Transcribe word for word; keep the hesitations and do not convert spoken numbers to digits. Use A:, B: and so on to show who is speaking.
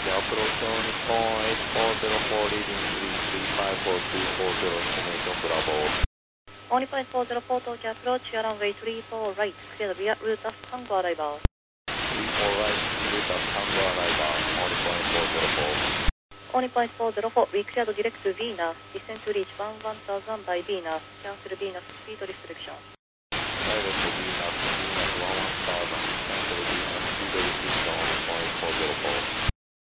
A: approach on Nippon eight four zero four, leading three three five four two four zero, information Bravo.
B: On Nippon eight four zero four, Tokyo approach, runway three four right, clear via route of Tango arrival.
A: three four right, route of Tango arrival, on Nippon eight four zero four.
B: On Nippon eight four zero four, we cleared direct to Venus, descent to reach one one thousand by Venus, cancel Venus speed restriction.
A: Direct to Venus, Venus one one thousand, cancel Venus speed restriction.